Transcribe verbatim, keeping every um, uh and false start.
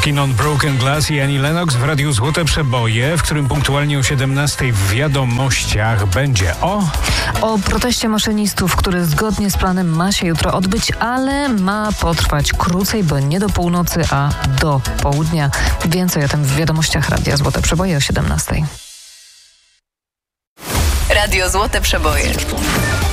Walking on Broken Glass i Annie Lennox w Radiu Złote Przeboje, w którym punktualnie o siedemnastej w wiadomościach będzie o... O proteście maszynistów, który zgodnie z planem ma się jutro odbyć, ale ma potrwać krócej, bo nie do północy, a do południa. Więcej o tym w wiadomościach Radia Złote Przeboje o siedemnastej. Radio Złote Przeboje.